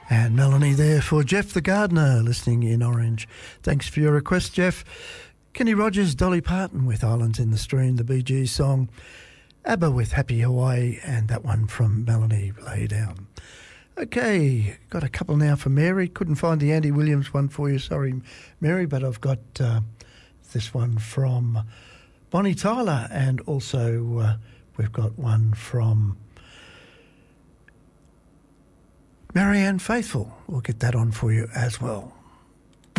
And Melanie there for Jeff the Gardener, listening in Orange. Thanks for your request, Jeff. Kenny Rogers, Dolly Parton with Islands in the Stream, the Bee Gees song. ABBA with Happy Hawaii, and that one from Melanie Lay Down. Okay, got a couple now for Mary. Couldn't find the Andy Williams one for you, sorry, Mary, but I've got this one from Bonnie Tyler, and also we've got one from Marianne Faithfull. We'll get that on for you as well.